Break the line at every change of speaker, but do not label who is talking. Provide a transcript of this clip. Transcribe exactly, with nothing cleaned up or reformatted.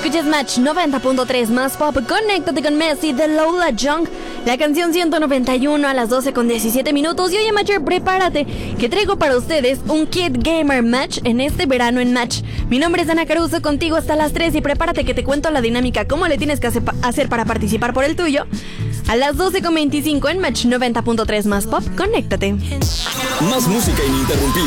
Escuches Match noventa punto tres más pop. Conéctate con Messi de Lola Young. La canción ciento noventa y uno a las doce con diecisiete minutos. Y oye, Matcher, prepárate, que traigo para ustedes un Kid Gamer Match en este verano en Match. Mi nombre es Ana Caruso, contigo hasta las tres. Y prepárate que te cuento la dinámica, cómo le tienes que hacer para participar por el tuyo. A las doce con veinticinco en Match noventa punto tres más pop. Conéctate.
Más música ininterrumpida.